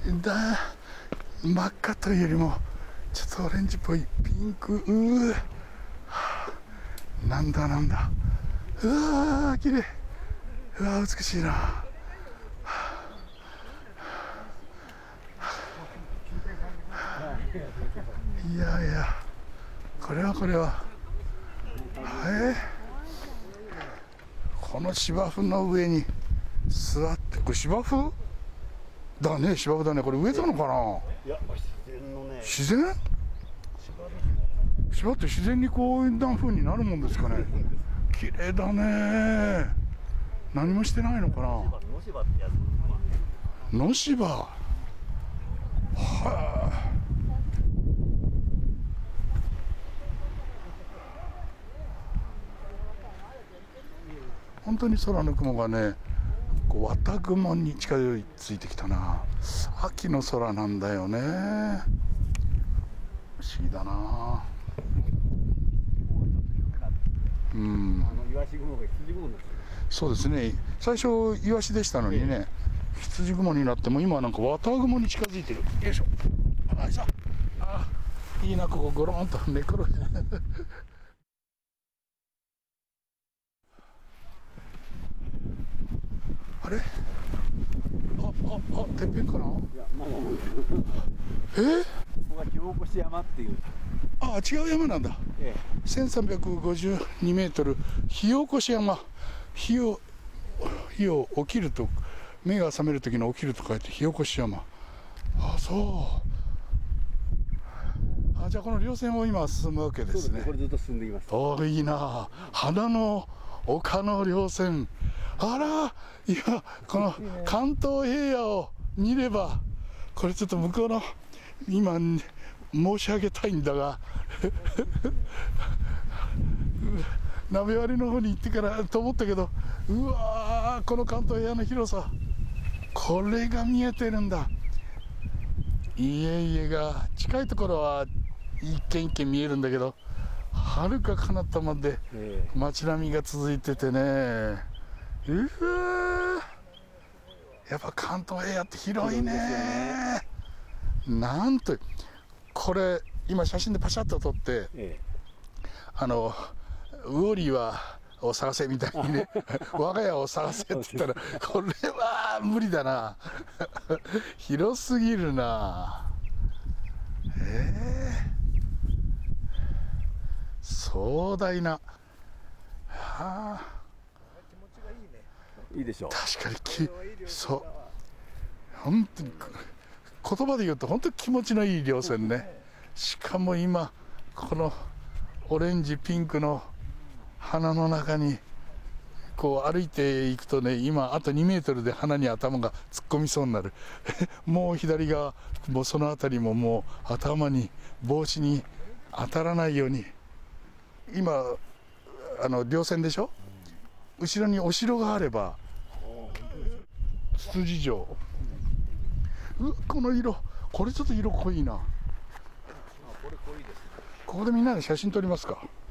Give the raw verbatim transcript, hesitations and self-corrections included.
だ真っ赤というよりもちょっとオレンジっぽいピンク。うー、はあ、なんだなんだ、うわー綺麗、うわー美しいな、はあ、いやいや、これはこれは、えー、この芝生の上に座って、これ芝生だね、芝生だね。これ植えたのかな。 いや、自然のね。 自然？芝って自然にこういう風になるもんですかね。綺麗だね。何もしてないのかな。 野芝ってやつ。 野芝。はあ。本当に空の雲がね、こう綿雲に近づいてきたな。秋の空なんだよね。不思議だな。うん。 あのイワシ雲が羊雲になってる。 そうですね。最初イワシでしたのにね、羊雲になっても今はなんか綿雲に近づいてる。よいしょ。あいさ。あ、いいな、ここゴロンと寝転いで。あれ？あ、あ、あ、てっぺんかな？いや、まだまだ。え？ ここが火起こし山っていう。 あ、違う山なんだ。ええ、せんさんびゃくごじゅうにメートル、火起こし山。火を、火を起きると、目が覚めるときに起きると書いて火起こし山。あ、そう。あ、じゃあこの稜線を今進むわけですね。 そうですね、これずっと進んでいます。 おー、いいな。花の丘の稜線。あら、今、この関東平野を見れば、これちょっと向こうの、今、申し上げたいんだが、鍋割りの方に行ってからと思ったけど、うわー、この関東平野の広さ、これが見えてるんだ。家々が近いところは一軒一軒見えるんだけど、はるか彼方まで街並みが続いててね、うわー、やっぱ関東平野って広いね。なんと、これ今写真でパシャッと撮って、ええ、あのウォリーはを探せみたいにね我が家を探せって言ったらこれは無理だな広すぎるな。えー、壮大な、はあ、 気持ちがいいね。いいでしょう。 確かにきそう、本当に言葉で言うと本当に気持ちのいい稜線ね。しかも今このオレンジピンクの花の中にこう歩いていくとね、今あとにメートルで花に頭が突っ込みそうになるもう左側もうその辺りももう頭に帽子に当たらないように、今あの稜線でしょ、後ろにお城があればつつじ城、うわ、この色、これちょっと色濃いな。ここでみんなで写真撮りますか。